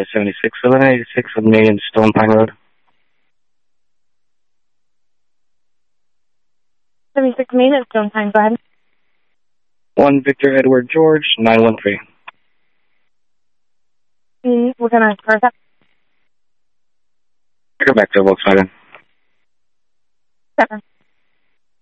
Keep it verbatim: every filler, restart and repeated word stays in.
Highway seventy-six, eleven eighty-six of Main Stone Pine Road. seventy-six Main at Stone Pine, go ahead. one Victor Edward George, nine one three. Mm, what kind of car is that? Go back to Volkswagen. Seven.